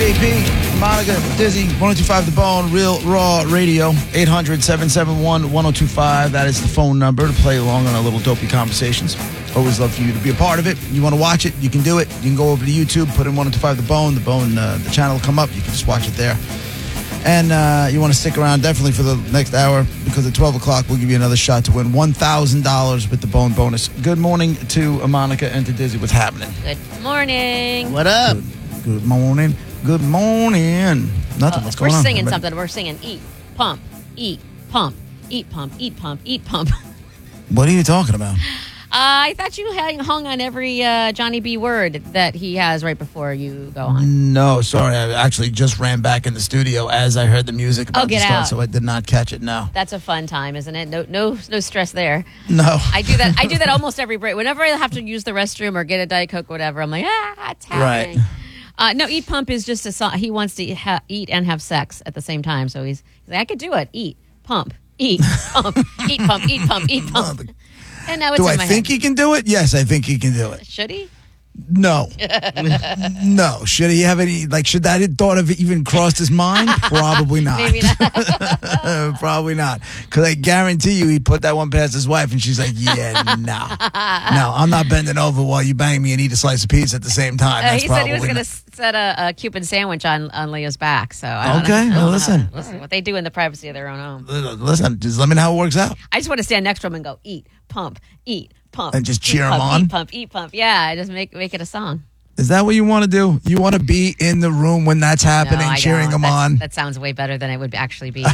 JP, Monica, Dizzy, 102.5 The Bone, Real Raw Radio, 800-771-1025. That is the phone number to play along on our little dopey conversations. Always love for you to be a part of it. You want to watch it, you can do it. You can go over to YouTube, put in 102.5 The Bone. The channel will come up. You can just watch it there. And you want to stick around definitely for the next hour, because at 12 o'clock we'll give you another shot to win $1,000 with the Bone bonus. Good morning to Monica and to Dizzy. What's happening? Good morning. What up? Good morning. Good morning. Nothing. What's going on? We're singing something. We're singing eat, pump, eat, pump, eat, pump, eat, pump, eat, pump. What are you talking about? I thought you had hung on every Johnny B word that he has right before you go on. No, sorry. I actually just ran back in the studio as I heard the music about to start, so I did not catch it now. That's a fun time, isn't it? No stress there. No. I do that almost every break. Whenever I have to use the restroom or get a Diet Coke or whatever, I'm like, it's happening. Right. No, eat pump is just a song. He wants to eat and have sex at the same time. So he's like, I could do it. Eat, pump, eat, pump, eat, pump, eat, pump, eat, pump. And now it's do in I my think head. he can do it? Yes, I think he can do it. Should he? No. No. Should he have any, should that thought have even crossed his mind? Probably not. Maybe not. Probably not. Because I guarantee you he put that one past his wife and she's like, yeah, no. No, I'm not bending over while you bang me and eat a slice of pizza at the same time. That's He said he was probably going to set a Cuban sandwich on Leah's back. So I don't Okay, know. well, listen. Listen, what they do in the privacy of their own home. Listen, just let me know how it works out. I just want to stand next to him and go, eat, pump, eat, pump. And just cheer eat, him pump, on? Eat, pump, eat, pump. Yeah, just make it a song. Is that what you want to do? You want to be in the room when that's happening, No, I cheering don't. him on? That sounds way better than it would actually be.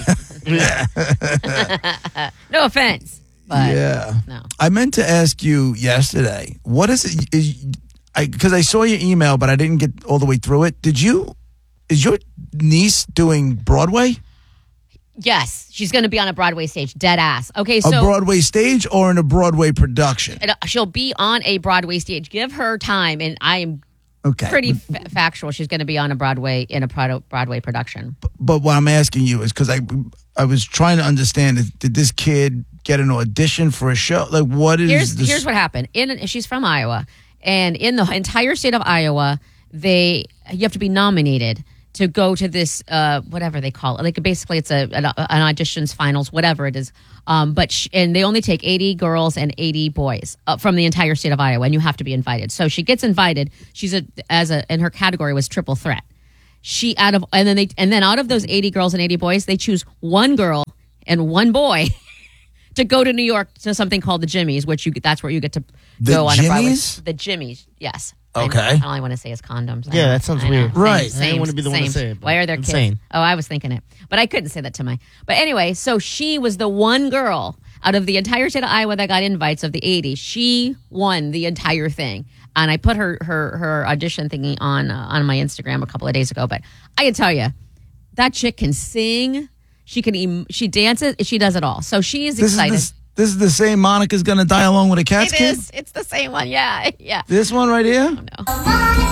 No offense, but Yeah. no. I meant to ask you yesterday, what is it? Because I saw your email, but I didn't get all the way through it. Is your niece doing Broadway? Yes, she's going to be on a Broadway stage, dead ass. Okay, A so Broadway stage or in a Broadway production? she'll be on a Broadway stage. Give her time, and I am pretty factual. She's going to be on a Broadway production. But what I'm asking you is because I was trying to understand, did this kid get an audition for a show? Like, what is Here's what happened. She's from Iowa, and in the entire state of Iowa, you have to be nominated to go to this whatever they call it. Like basically, it's an auditions finals, whatever it is. And they only take 80 girls and 80 boys from the entire state of Iowa, and you have to be invited. So she gets invited. She's and her category was triple threat. And then out of those 80 girls and 80 boys, they choose one girl and one boy to go to New York to something called the Jimmies, that's where you get to go on a Broadway. The Jimmies, yes. Okay. All I want to say is condoms. Yeah, that sounds weird. Right. I didn't want to be the one to say it. Why are there insane. kids? Oh, I was thinking it. But I couldn't say that to my... But anyway, so she was the one girl out of the entire state of Iowa that got invites of the 80. She won the entire thing. And I put her audition thingy on my Instagram a couple of days ago. But I can tell you, that chick can sing. She dances. She does it all. So she is excited. This is the same Monica's Gonna Die Alone with a Cat's Kid? It is. It's the same one. Yeah. This one right here? Oh, no.